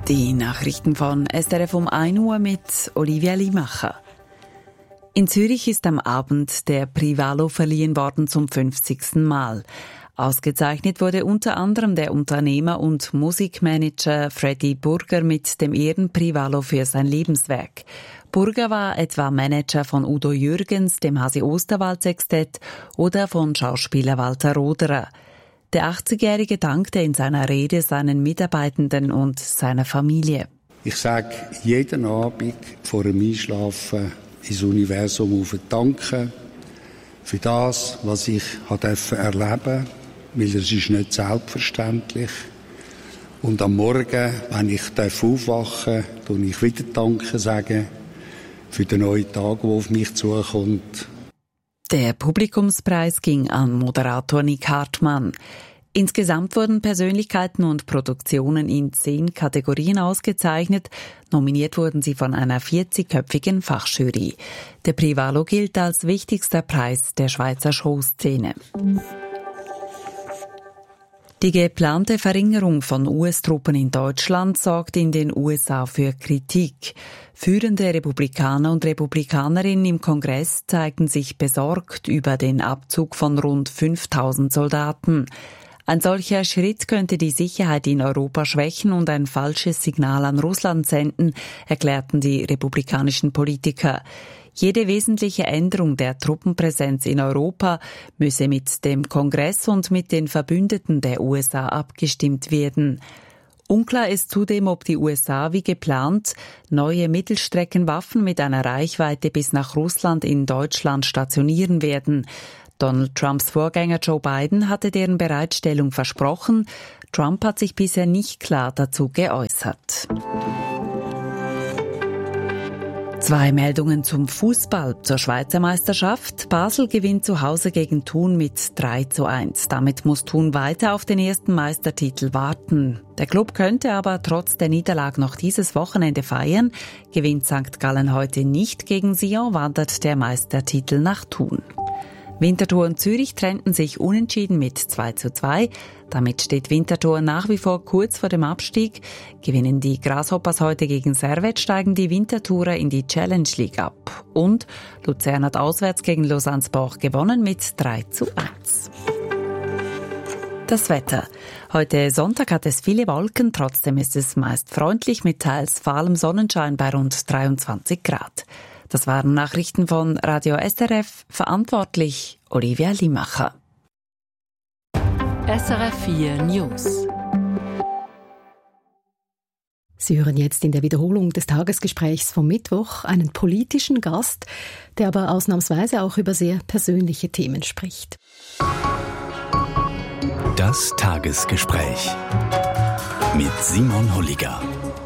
Die Nachrichten von SRF um 1 Uhr mit Olivia Limacher. In Zürich ist am Abend der Privalo verliehen worden zum 50. Mal. Ausgezeichnet wurde unter anderem der Unternehmer und Musikmanager Freddy Burger mit dem Ehrenprivalo für sein Lebenswerk. Burger war etwa Manager von Udo Jürgens, dem Hasi-Osterwald-Sextett oder von Schauspieler Walter Roderer. Der 80-Jährige dankte in seiner Rede seinen Mitarbeitenden und seiner Familie. Ich sage jeden Abend vor dem Einschlafen ins Universum danken für das, was ich erleben durfte, weil es ist nicht selbstverständlich. Und am Morgen, wenn ich aufwachen darf, sage ich wieder Danke sagen für den neuen Tag, der auf mich zukommt. Der Publikumspreis ging an Moderator Nick Hartmann. Insgesamt wurden Persönlichkeiten und Produktionen in 10 Kategorien ausgezeichnet. Nominiert wurden sie von einer 40-köpfigen Fachjury. Der Privalo gilt als wichtigster Preis der Schweizer Showszene. Die geplante Verringerung von US-Truppen in Deutschland sorgt in den USA für Kritik. Führende Republikaner und Republikanerinnen im Kongress zeigten sich besorgt über den Abzug von rund 5.000 Soldaten. Ein solcher Schritt könnte die Sicherheit in Europa schwächen und ein falsches Signal an Russland senden, erklärten die republikanischen Politiker. Jede wesentliche Änderung der Truppenpräsenz in Europa müsse mit dem Kongress und mit den Verbündeten der USA abgestimmt werden. Unklar ist zudem, ob die USA wie geplant neue Mittelstreckenwaffen mit einer Reichweite bis nach Russland in Deutschland stationieren werden. Donald Trumps Vorgänger Joe Biden hatte deren Bereitstellung versprochen. Trump hat sich bisher nicht klar dazu geäußert. 2 Meldungen zum Fußball zur Schweizer Meisterschaft. Basel gewinnt zu Hause gegen Thun mit 3:1. Damit muss Thun weiter auf den ersten Meistertitel warten. Der Klub könnte aber trotz der Niederlage noch dieses Wochenende feiern. Gewinnt St. Gallen heute nicht gegen Sion, wandert der Meistertitel nach Thun. Winterthur und Zürich trennten sich unentschieden mit 2:2. Damit steht Winterthur nach wie vor kurz vor dem Abstieg. Gewinnen die Grasshoppers heute gegen Servette, steigen die Winterthurer in die Challenge League ab. Und Luzern hat auswärts gegen Lausanne-Sport gewonnen mit 3:1. Das Wetter. Heute Sonntag hat es viele Wolken, trotzdem ist es meist freundlich mit teils fahlem Sonnenschein bei rund 23 Grad. Das waren Nachrichten von Radio SRF, verantwortlich Olivia Limacher. SRF 4 News. Sie hören jetzt in der Wiederholung des Tagesgesprächs vom Mittwoch einen politischen Gast, der aber ausnahmsweise auch über sehr persönliche Themen spricht. Das Tagesgespräch mit Simon Holliger.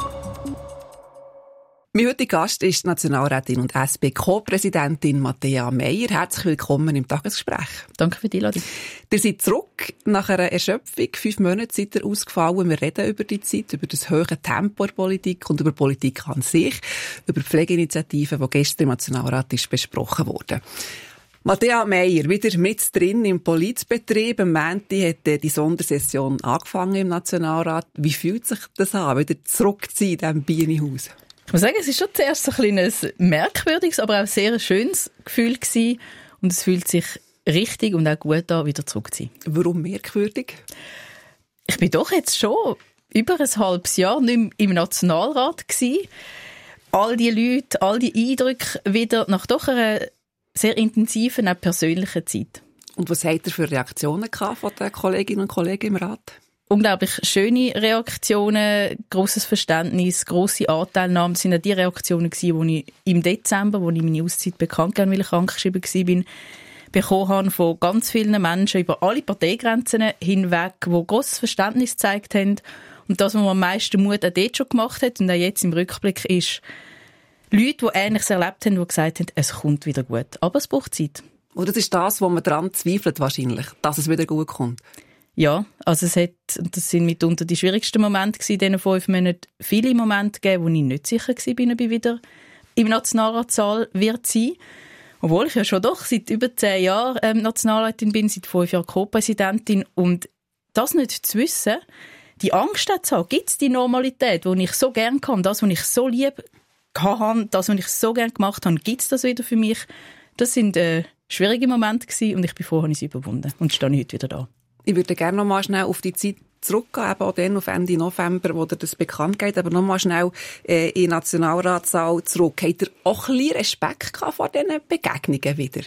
Mein heutiger Gast ist die Nationalrätin und SP-Co-Präsidentin Matthäa Meier. Herzlich willkommen im Tagesgespräch. Danke für die Einladung. Ihr seid zurück nach einer Erschöpfung. 5 Monate seid ihr ausgefallen. Wir reden über die Zeit, über das hohe Tempo der Politik und über Politik an sich, über die Pflegeinitiative, die gestern im Nationalrat ist besprochen wurde. Matthäa Meier, wieder mit drin im Politbetrieb. Am Montag hat die Sondersession angefangen im Nationalrat. Wie fühlt sich das an, wieder zurück zu sein in diesem Bienenhaus? Ich muss sagen, es war schon zuerst ein kleines merkwürdiges, aber auch sehr schönes Gefühl gewesen. Und es fühlt sich richtig und auch gut an, wieder zurück zu sein. Warum merkwürdig? Ich bin doch jetzt schon über ein halbes Jahr nicht mehr im Nationalrat gewesen. All die Leute, all die Eindrücke wieder nach doch einer sehr intensiven, auch persönlichen Zeit. Und was habt ihr für Reaktionen gehabt von den Kolleginnen und Kollegen im Rat? Unglaublich schöne Reaktionen, grosses Verständnis, grosse Anteilnahme. Das waren auch die Reaktionen, die ich im Dezember, als ich meine Auszeit bekannt gegeben, weil ich krankgeschrieben war, bekommen habe von ganz vielen Menschen über alle Parteigrenzen hinweg, die grosses Verständnis gezeigt haben. Und das, was mir am meisten Mut auch dort schon gemacht hat und auch jetzt im Rückblick ist, Leute, die Ähnliches erlebt haben, die gesagt haben, es kommt wieder gut. Aber es braucht Zeit. Und das ist das, wo man daran zweifelt wahrscheinlich, dass es wieder gut kommt. Ja, also das sind mitunter die schwierigsten Momente gewesen, in diesen 5 Monaten. Viele Momente gegeben, wo ich nicht sicher war, ob ich wieder im Nationalratssaal wird sein. Obwohl ich ja schon doch seit über 10 Jahren Nationalrätin bin, seit 5 Jahren Co-Präsidentin. Und das nicht zu wissen, die Angst zu haben, gibt es die Normalität, die ich so gerne kann, das, was ich so lieb habe, das, was ich so gerne gemacht habe, gibt es das wieder für mich? Das sind schwierige Momente gewesen und ich bin froh, habe ich sie überwunden und stehe heute wieder da. Ich würde gerne noch mal schnell auf die Zeit zurückgehen, eben auch dann auf Ende November, wo dir das bekannt geht, aber noch mal schnell in den Nationalratssaal zurück. Habt ihr auch ein bisschen Respekt gehabt vor diesen Begegnungen wieder?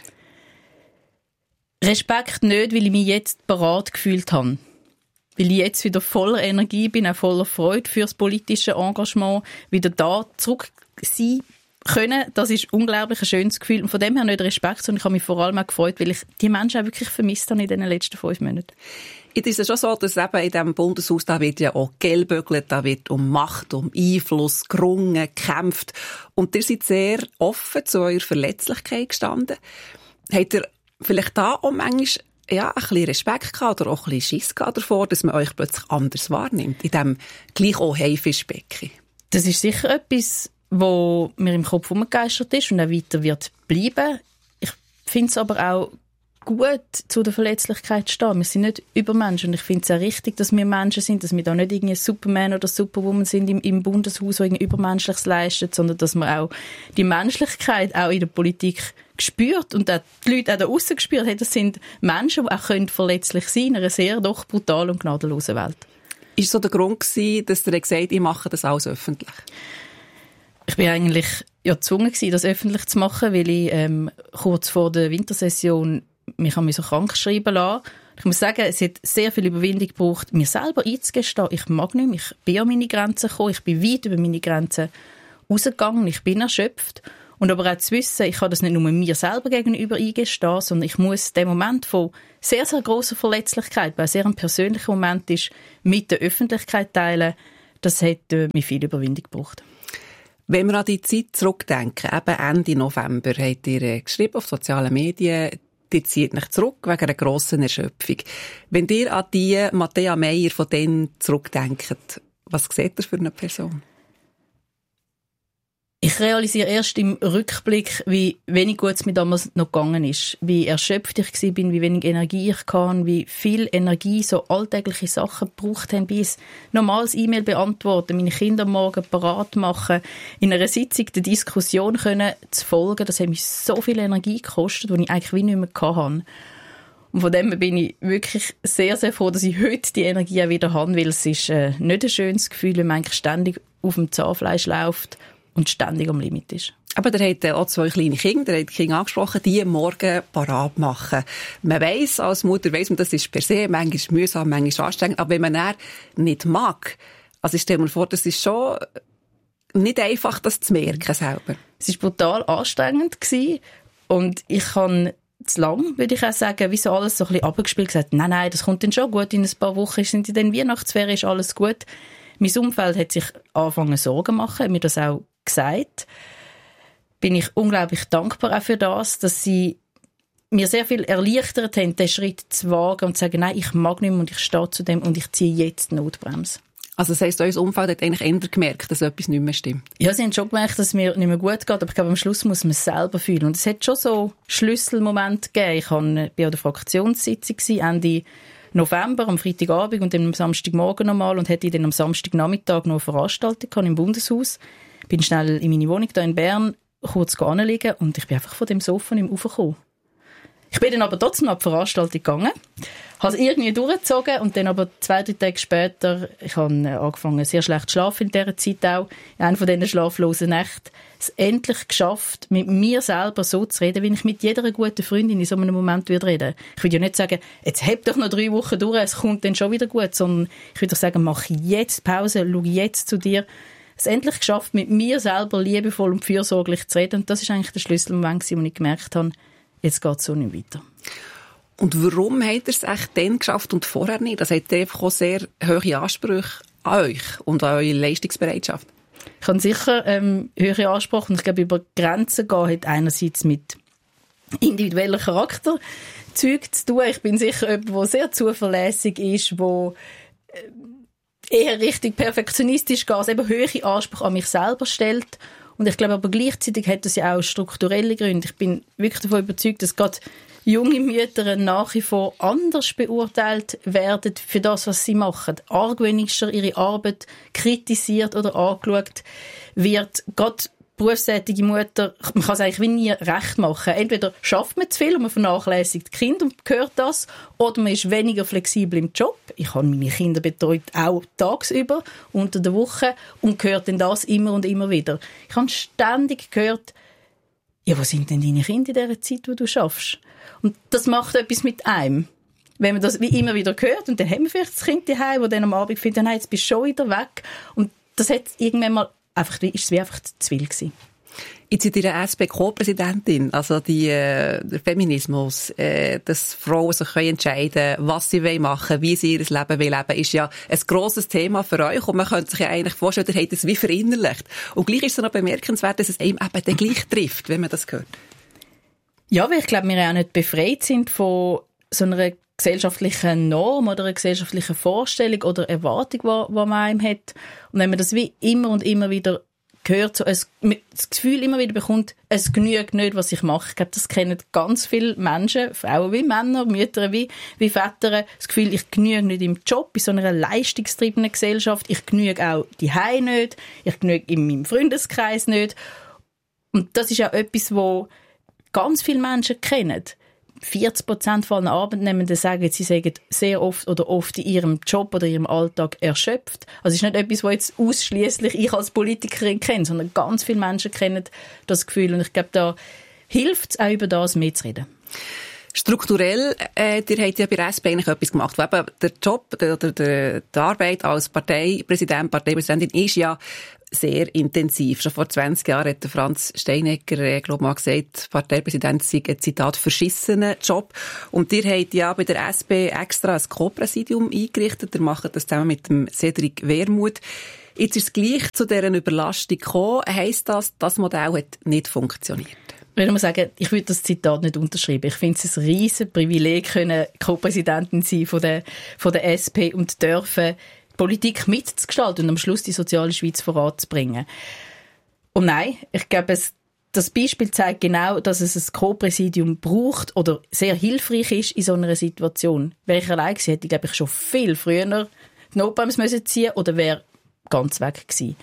Respekt nicht, weil ich mich jetzt bereit gefühlt habe. Weil ich jetzt wieder voller Energie bin, auch voller Freude für das politische Engagement, wieder da zurück sein können. Das ist unglaublich ein schönes Gefühl. Und von dem her nicht Respekt, sondern ich habe mich vor allem auch gefreut, weil ich die Menschen auch wirklich vermisst habe in den letzten 5 Monaten. Jetzt ist es schon so, dass eben in diesem Bundeshaus, da wird ja auch gelbögelt, da wird um Macht, um Einfluss gerungen, gekämpft. Und ihr seid sehr offen zu eurer Verletzlichkeit gestanden. Habt ihr vielleicht da auch manchmal ein bisschen Respekt gehabt oder auch ein bisschen Schiss gehabt davor, dass man euch plötzlich anders wahrnimmt, in diesem gleich auch Haifischbecken? Das ist sicher etwas, was mir im Kopf herumgegeistert ist und auch weiter wird bleiben. Ich finde es aber auch gut, zu der Verletzlichkeit zu stehen. Wir sind nicht Übermenschen und ich finde es auch richtig, dass wir Menschen sind, dass wir da nicht irgendwie Superman oder Superwoman sind im Bundeshaus, die irgendwie Übermenschliches leisten, sondern dass man auch die Menschlichkeit auch in der Politik gespürt und auch die Leute auch da aussen gespürt haben. Das sind Menschen, die auch verletzlich sein können in einer sehr doch brutalen und gnadenlosen Welt. Ist so der Grund gewesen, dass ihr gesagt habt, ich mache das alles öffentlich? Ich bin eigentlich gezwungen gewesen, das öffentlich zu machen, weil ich kurz vor der Wintersession mich so krank schreiben lassen. Ich muss sagen, es hat sehr viel Überwindung gebraucht, mir selber einzugestehen, ich mag nicht mehr, ich bin an meine Grenzen gekommen, ich bin weit über meine Grenzen rausgegangen, ich bin erschöpft. Und aber auch zu wissen, ich kann das nicht nur mir selber gegenüber eingestehen, sondern ich muss den Moment von sehr, sehr grosser Verletzlichkeit, weil es sehr ein persönlicher Moment ist, mit der Öffentlichkeit teilen, das hat mir viel Überwindung gebraucht. Wenn wir an die Zeit zurückdenken, eben Ende November, habt ihr geschrieben auf sozialen Medien, ihr zieht euch zurück wegen einer grossen Erschöpfung. Wenn ihr an die Matthäa Meier von denen zurückdenkt, was seht ihr für eine Person? Ich realisiere erst im Rückblick, wie wenig gut es mir damals noch gegangen ist, wie erschöpft ich war, wie wenig Energie ich hatte, wie viel Energie so alltägliche Sachen gebraucht haben, wie ein normales E-Mail beantworten, meine Kinder am Morgen parat machen, in einer Sitzung der Diskussion können zu folgen. Das hat mich so viel Energie gekostet, die ich eigentlich wie nicht mehr hatte. Und von dem bin ich wirklich sehr, sehr froh, dass ich heute die Energie auch wieder habe, weil es ist nicht ein schönes Gefühl, wenn man eigentlich ständig auf dem Zahnfleisch läuft und ständig am Limit ist. Aber der hat auch 2 kleine Kinder, der hat die Kinder angesprochen, die morgen parat machen. Man weiss, als Mutter weiss man, das ist per se manchmal mühsam, manchmal anstrengend, aber wenn man das nicht mag, also ich stelle mir vor, das ist schon nicht einfach, das zu merken selber. Es war brutal anstrengend gewesen und ich habe zu lang, würde ich auch sagen, wie so alles so ein bisschen abgespielt, gesagt, nein, das kommt dann schon gut, in ein paar Wochen sind in den Weihnachtsferien, ist alles gut. Mein Umfeld hat sich angefangen Sorgen zu machen, hat mir das auch gesagt. Bin ich unglaublich dankbar auch für das, dass sie mir sehr viel erleichtert haben, den Schritt zu wagen und zu sagen, nein, ich mag nicht mehr und ich stehe zu dem und ich ziehe jetzt die Notbremse. Also das heisst, euer Umfeld hat eigentlich eher gemerkt, dass etwas nicht mehr stimmt? Ja, sie haben schon gemerkt, dass es mir nicht mehr gut geht, aber ich glaube, am Schluss muss man es selber fühlen. Und es hat schon so Schlüsselmomente gegeben. Ich war an der Fraktionssitzung Ende November, am Freitagabend und dann am Samstagmorgen nochmal und hätte dann am Samstagnachmittag noch eine Veranstaltung im Bundeshaus. Bin schnell in meine Wohnung hier in Bern kurz anliegen und ich bin einfach von dem Sofa nicht mehr raufgekommen. Ich bin dann aber trotzdem noch an die Veranstaltung gegangen, habe es irgendwie durchgezogen und dann aber 2-3 Tage später, ich habe angefangen sehr schlecht zu schlafen in dieser Zeit auch, in einer von diesen schlaflosen Nächten, es endlich geschafft, mit mir selber so zu reden, wie ich mit jeder guten Freundin in so einem Moment würde reden. Ich würde ja nicht sagen, jetzt heb doch noch 3 Wochen durch, es kommt dann schon wieder gut, sondern ich würde sagen, mach jetzt Pause, schau jetzt zu dir. Es endlich geschafft, mit mir selber liebevoll und fürsorglich zu reden und das ist eigentlich der Schlüsselmoment, wo ich gemerkt habe, jetzt geht es so nicht weiter. Und warum habt ihr es echt dann geschafft und vorher nicht? Das hat einfach auch sehr hohe Ansprüche an euch und an eure Leistungsbereitschaft. Ich habe sicher höhere Ansprüche und ich glaube, über Grenzen gehen hat einerseits mit individueller Charakterzügen zu tun. Ich bin sicher jemand, der sehr zuverlässig ist, der eher richtig perfektionistisch geht, also eben hohe Ansprüche an mich selber stellt Und ich glaube aber gleichzeitig hat das ja auch strukturelle Gründe. Ich bin wirklich davon überzeugt, dass gerade junge Mütter nach wie vor anders beurteilt werden für das, was sie machen. Argwöhnischer ihre Arbeit kritisiert oder angeschaut wird. Gerade berufstätige Mutter, man kann es eigentlich wie nie recht machen. Entweder schafft man zu viel und man vernachlässigt die Kinder und hört das, oder man ist weniger flexibel im Job. Ich habe meine Kinder betreut, auch tagsüber, unter der Woche, und hört dann das immer und immer wieder. Ich habe ständig gehört, ja, wo sind denn deine Kinder in dieser Zeit, wo du schaffst? Und das macht etwas mit einem. Wenn man das wie immer wieder hört, und dann haben wir vielleicht das Kind daheim, das dann am Abend findet, nein, jetzt bist du schon wieder weg. Und das hat irgendwann mal ist es wie einfach zu viel gewesen. Jetzt seid ihr eine SP-Co-Präsidentin, also der Feminismus, dass Frauen sich entscheiden können, was sie machen wollen, wie sie ihr Leben leben, ist ja ein grosses Thema für euch, und man könnte sich ja eigentlich vorstellen, ihr habt es wie verinnerlicht. Und gleich ist es noch bemerkenswert, dass es einem eben dann gleich trifft, wenn man das hört. Ja, weil ich glaube, wir auch nicht befreit sind von so einer gesellschaftlichen Norm oder einer gesellschaftlichen Vorstellung oder Erwartung, die man einem hat. Und wenn man das wie immer und immer wieder hört, so das Gefühl immer wieder bekommt, es genügt nicht, was ich mache. Ich glaube, das kennen ganz viele Menschen, Frauen wie Männer, Mütter wie Väter, das Gefühl, ich genüge nicht im Job, in so einer leistungstriebenen Gesellschaft, ich genüge auch daheim nicht, ich genüge in meinem Freundeskreis nicht. Und das ist auch etwas, wo ganz viele Menschen kennen. 40% von allen Arbeitnehmenden sagen, sie seien sehr oft oder oft in ihrem Job oder ihrem Alltag erschöpft. Also es ist nicht etwas, was jetzt ausschliesslich ich als Politikerin kenne, sondern ganz viele Menschen kennen das Gefühl. Und ich glaube, da hilft es auch, über das mehr zu reden. Strukturell, ihr habt ja bei der SP eigentlich etwas gemacht, wo eben der Job oder die Arbeit als Parteipräsidentin ist ja sehr intensiv. Schon vor 20 Jahren hat der Franz Steinegger, glaube ich, mal gesagt, Parteipräsident sei ein Zitat verschissener Job. Und ihr habt ja bei der SP extra ein Co-Präsidium eingerichtet. Ihr macht das zusammen mit dem Cedric Wermuth. Jetzt ist es gleich zu dieser Überlastung gekommen. Heisst das Modell hat nicht funktioniert? Ich würde mal sagen, ich würde das Zitat nicht unterschreiben. Ich finde es ein riesen Privileg, Co-Präsidentin sein von der SP und dürfen Politik mitzugestalten und am Schluss die soziale Schweiz voranzubringen. Und nein, ich glaube, das Beispiel zeigt genau, dass es ein Co-Präsidium braucht oder sehr hilfreich ist in so einer Situation. Wäre ich allein gewesen, hätte ich, glaube ich, schon viel früher die Notbremse ziehen müssen oder wäre ganz weg gewesen.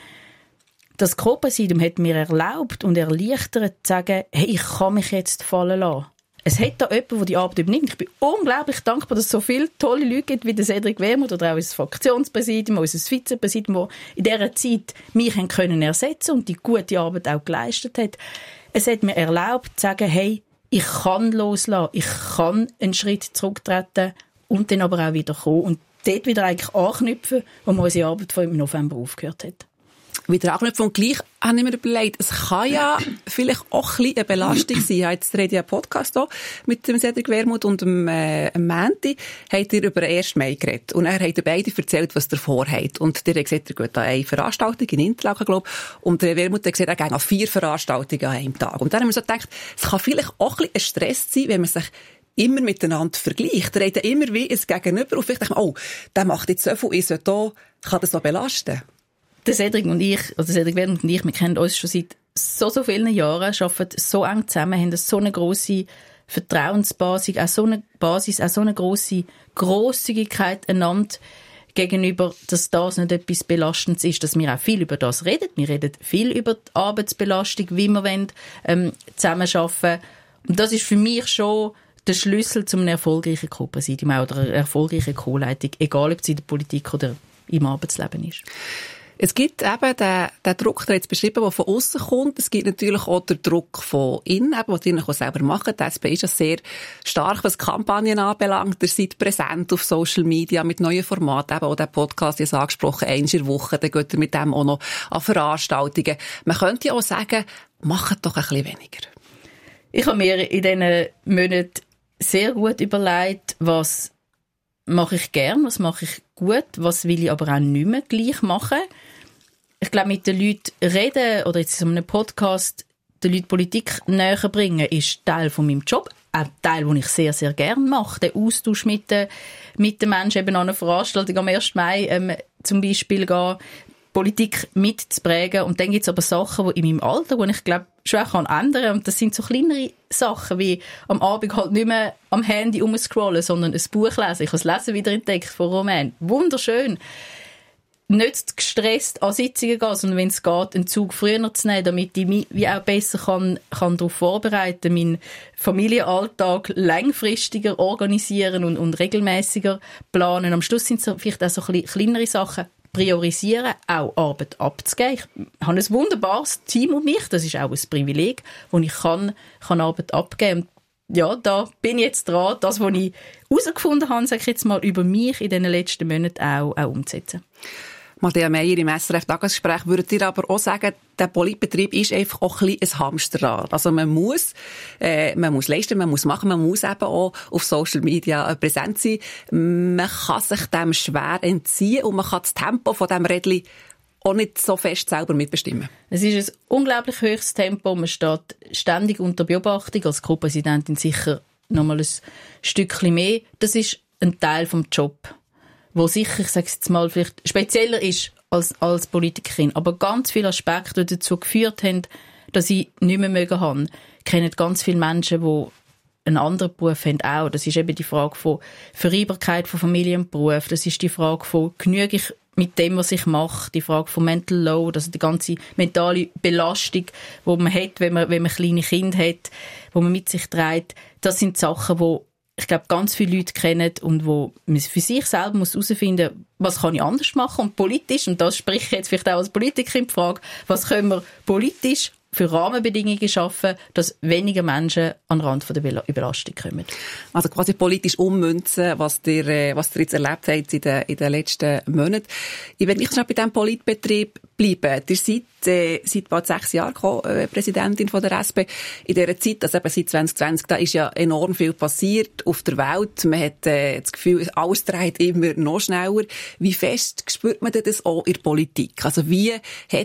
Das Co-Präsidium hat mir erlaubt und erleichtert zu sagen, hey, ich kann mich jetzt fallen lassen. Es hat da jemanden, der die Arbeit übernimmt. Ich bin unglaublich dankbar, dass es so viele tolle Leute gibt, wie der Cedric Wermuth oder auch unser Fraktionspräsidium, unser Vizepräsidium, die in dieser Zeit mich können ersetzen und die gute Arbeit auch geleistet hat. Es hat mir erlaubt zu sagen, hey, ich kann loslassen, ich kann einen Schritt zurücktreten und dann aber auch wieder kommen und dort wieder eigentlich anknüpfen, wo wir unsere Arbeit von im November aufgehört hat. Wieder anknüpfen, und gleich habe ich mir überlegt, es kann ja vielleicht auch ein bisschen eine Belastung sein. Ich habe jetzt einen Podcast hier mit dem Cedric Wermuth und dem Mänti, habt ihr über den 1. Mai geredet. Und er hat ihr beide erzählt, was ihr vorhabt. Und der hat gesagt, er geht an eine Veranstaltung in Interlaken, glaube ich. Und der Wermuth hat gesagt, er geht an 4 Veranstaltungen an einem Tag. Und dann haben wir so gedacht, es kann vielleicht auch ein bisschen ein Stress sein, wenn man sich immer miteinander vergleicht. Der hat ja immer wie ein Gegenüber und vielleicht denkt man, oh, der macht jetzt so viel, ich sollte hier, kann das so belasten. Der Cedric und ich, also Cedric Wermuth und ich, wir kennen uns schon seit so vielen Jahren, arbeiten so eng zusammen, haben so eine grosse Vertrauensbasis, auch so eine grosse Grosszügigkeit einander gegenüber, dass das nicht etwas Belastendes ist, dass wir auch viel über das reden. Wir reden viel über die Arbeitsbelastung, wie wir zusammenarbeiten wollen. Und das ist für mich schon der Schlüssel zu einem erfolgreichen Co-Präsidium oder einer erfolgreichen Co-Leitung, egal ob es in der Politik oder im Arbeitsleben ist. Es gibt eben den Druck, der jetzt beschrieben, der von außen kommt. Es gibt natürlich auch den Druck von innen, den ihr auch selber macht. Die SP ist ja sehr stark, was Kampagnen anbelangt. Ihr seid präsent auf Social Media mit neuen Formaten. Eben auch der Podcast, ich habe angesprochen, einmal in der Woche. Dann geht ihr mit dem auch noch an Veranstaltungen. Man könnte ja auch sagen, macht doch ein bisschen weniger. Ich habe mir in diesen Monaten sehr gut überlegt, was mache ich gern, was mache ich gut, was will ich aber auch nicht mehr gleich machen. Ich glaube, mit den Leuten reden oder jetzt in so einem Podcast den Leuten Politik näher bringen, ist Teil von meinem Job. Auch Teil, den ich sehr, sehr gerne mache. Der Austausch mit den Menschen, eben an einer Veranstaltung am 1. Mai zum Beispiel gehen. Politik mitzuprägen. Und dann gibt es aber Sachen, die in meinem Alter, die ich glaube, schwer kann ändern. Und das sind so kleinere Sachen, wie am Abend halt nicht mehr am Handy rumscrollen, sondern ein Buch lesen. Ich habe das Lesen wieder entdeckt von Roman. Wunderschön. Nicht gestresst an Sitzungen gehen, sondern wenn es geht, einen Zug früher zu nehmen, damit ich mich wie auch besser kann darauf vorbereiten, meinen Familienalltag langfristiger organisieren und regelmäßiger planen. Am Schluss sind es vielleicht auch so kleinere Sachen. Priorisieren, auch Arbeit abzugeben. Ich habe ein wunderbares Team um mich, das ist auch ein Privileg, wo ich kann Arbeit abgeben kann. Ja, da bin ich jetzt dran, das, was ich herausgefunden habe, sage ich jetzt mal, über mich in den letzten Monaten auch umzusetzen. Madea Meyer im SRF-Tagesgespräch, würdet ihr aber auch sagen, der Politbetrieb ist einfach auch ein bisschen ein Hamsterrad. Also man muss leisten, man muss machen, man muss eben auch auf Social Media präsent sein. Man kann sich dem schwer entziehen und man kann das Tempo von diesem Rädchen auch nicht so fest selber mitbestimmen. Es ist ein unglaublich höchstes Tempo. Man steht ständig unter Beobachtung. Als Co-Präsidentin sicher noch mal ein Stückchen mehr. Das ist ein Teil vom Job, wo sicher, ich sage es jetzt mal, vielleicht spezieller ist als Politikerin. Aber ganz viele Aspekte, die dazu geführt haben, dass ich nicht mehr mögen habe, kennen ganz viele Menschen, die einen anderen Beruf haben auch. Das ist eben die Frage von Vereinbarkeit von Familie und Beruf. Das ist die Frage von, genüge ich mit dem, was ich mache, die Frage von Mental Load, also die ganze mentale Belastung, die man hat, wenn man kleine Kinder hat, die man mit sich trägt. Das sind Sachen, die ich glaube, ganz viele Leute kennen und wo man für sich selber muss herausfinden, was kann ich anders machen und politisch, und das spreche ich jetzt vielleicht auch als Politikerin die Frage, was können wir politisch für Rahmenbedingungen schaffen, dass weniger Menschen an den Rand von der Überlastung kommen. Also quasi politisch ummünzen, was ihr jetzt erlebt habt in den letzten Monaten. Ich will nicht noch bei diesem Politbetrieb bleiben. Ihr seid seit bald 6 Jahren Präsidentin von der SP. In dieser Zeit, also eben seit 2020, da ist ja enorm viel passiert auf der Welt. Man hat das Gefühl, alles dreht immer noch schneller. Wie fest spürt man das auch in der Politik? Also wie hat